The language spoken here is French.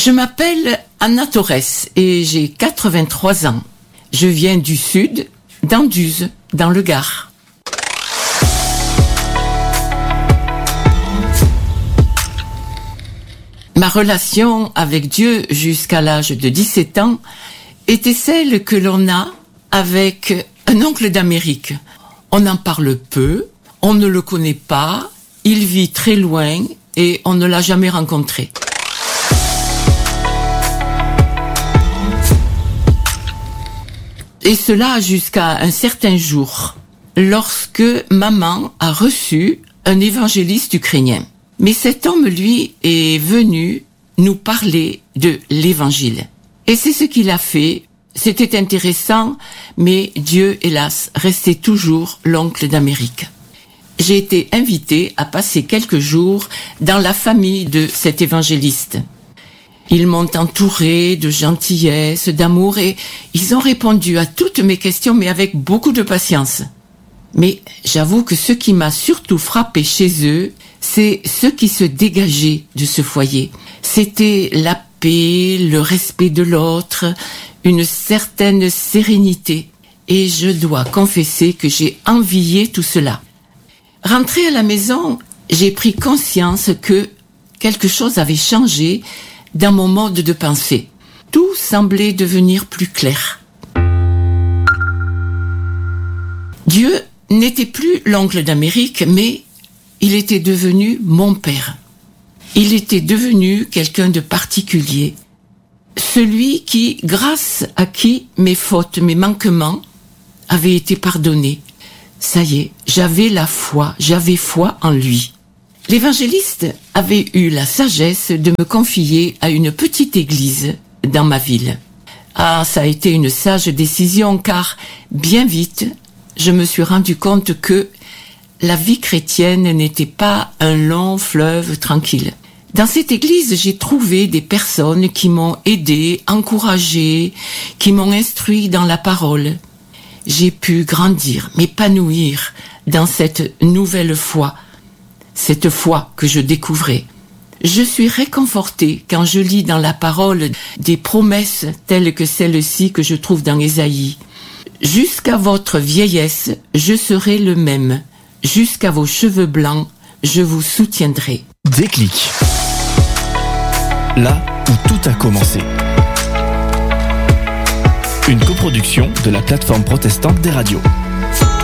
Je m'appelle Anna Torres et j'ai 83 ans. Je viens du sud, d'Anduze, dans le Gard. Ma relation avec Dieu jusqu'à l'âge de 17 ans était celle que l'on a avec un oncle d'Amérique. On en parle peu, on ne le connaît pas, il vit très loin et on ne l'a jamais rencontré. Et cela jusqu'à un certain jour, lorsque maman a reçu un évangéliste ukrainien. Mais cet homme, lui, est venu nous parler de l'évangile. Et c'est ce qu'il a fait. C'était intéressant, mais Dieu, hélas, restait toujours l'oncle d'Amérique. J'ai été invitée à passer quelques jours dans la famille de cet évangéliste. Ils m'ont entourée de gentillesse, d'amour et ils ont répondu à toutes mes questions, mais avec beaucoup de patience. Mais j'avoue que ce qui m'a surtout frappé chez eux, c'est ce qui se dégageait de ce foyer. C'était la paix, le respect de l'autre, une certaine sérénité. Et je dois confesser que j'ai envié tout cela. Rentrée à la maison, j'ai pris conscience que quelque chose avait changé dans mon mode de pensée. Tout semblait devenir plus clair. Dieu n'était plus l'oncle d'Amérique, mais il était devenu mon père. Il était devenu quelqu'un de particulier. Celui qui, grâce à qui mes fautes, mes manquements avaient été pardonnés. Ça y est, j'avais foi en lui. L'évangéliste avait eu la sagesse de me confier à une petite église dans ma ville. Ah, ça a été une sage décision car, bien vite, je me suis rendu compte que la vie chrétienne n'était pas un long fleuve tranquille. Dans cette église, j'ai trouvé des personnes qui m'ont aidé, encouragé, qui m'ont instruit dans la parole. J'ai pu grandir, m'épanouir dans cette nouvelle foi, cette foi que je découvrais. Je suis réconfortée quand je lis dans la parole des promesses telles que celle-ci que je trouve dans Ésaïe. Jusqu'à votre vieillesse, je serai le même. Jusqu'à vos cheveux blancs, je vous soutiendrai. Déclic. Là où tout a commencé. Une coproduction de la plateforme protestante des radios.